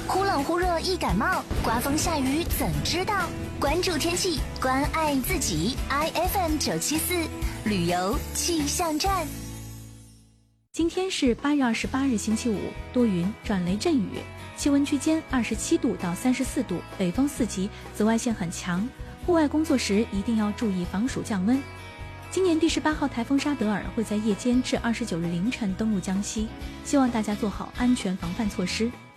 忽冷忽热易感冒，刮风下雨怎知道？关注天气，关爱自己。IFM 974旅游气象站。 今天是8月28日星期五，多云转雷阵雨，气温区间27度到34度，北风4级，紫外线很强，户外工作时一定要注意防暑降温。今年第18号台风沙德尔会在夜间至29日凌晨登陆江西，希望大家做好安全防范措施。